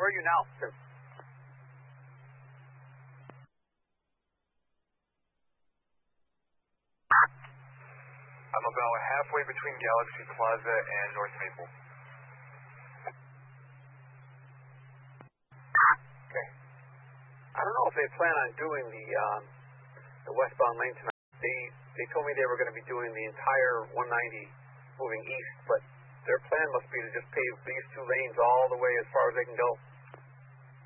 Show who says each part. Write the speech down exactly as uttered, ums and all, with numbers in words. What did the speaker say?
Speaker 1: Where are you now, sir?
Speaker 2: I'm about halfway between Galaxy Plaza and North Maple.
Speaker 1: Okay. I don't know if they plan on doing the um, the westbound lane tonight. They they told me they were going to be doing the entire one ninety moving east, but their plan must be to just pave these two lanes all the way as far as they can go.